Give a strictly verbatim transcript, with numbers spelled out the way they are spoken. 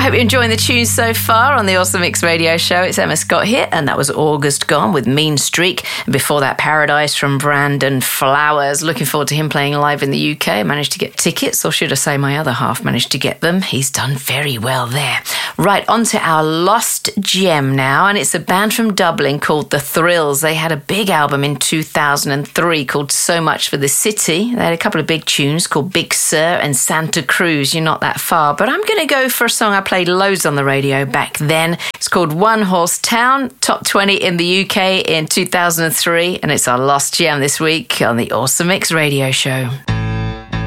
hope you're enjoying the tunes so far on the Awesome Mix Radio Show. It's Emma Scott here, and that was August Gone with Mean Streak. And before that, Paradise from Brandon Flowers. Looking forward to him playing live in the U K. Managed to get tickets, or should I say my other half managed to get them. He's done very well there. Right, on to our lost gem now, and it's a band from Dublin called The Thrills. They had a big album in two thousand three called So Much for the City. They had a couple of big tunes called Big Sur and Santa Cruz. You're not that far, but I'm going to go for a song I played loads on the radio back then. It's called One Horse Town, top twenty in the U K in two thousand three, and it's our lost gem this week on the Awesome Mix Radio Show.